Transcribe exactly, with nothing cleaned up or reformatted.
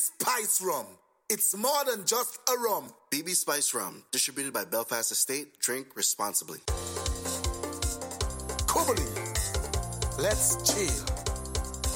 Spice Rum. It's more than just a rum. B B Spice Rum, distributed by Belfast Estate. Drink responsibly. Kubbly. Let's chill.